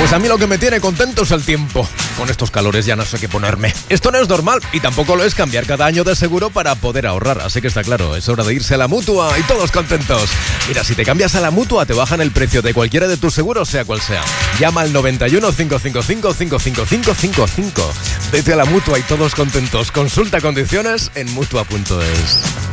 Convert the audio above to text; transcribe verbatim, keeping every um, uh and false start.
Pues a mí lo que me tiene contento es el tiempo. Con estos calores ya no sé qué ponerme. Esto no es normal y tampoco lo es cambiar cada año de seguro para poder ahorrar. Así que está claro, es hora de irse a la Mutua y todos contentos. Mira, si te cambias a la Mutua te bajan el precio de cualquiera de tus seguros, sea cual sea. Llama al noventa y uno, cinco cinco cinco, cinco cinco cinco cinco cinco. Vete a la Mutua y todos contentos. Consulta condiciones en mutua punto es.